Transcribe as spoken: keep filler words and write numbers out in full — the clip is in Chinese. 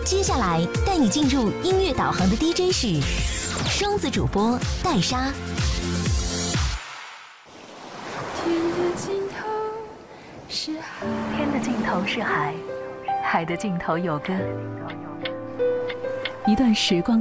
接下来带你进入音乐导航的 D J 是双子主播戴莎。 天的尽头是海， 天的尽头是海，海的尽头有歌，一段时光。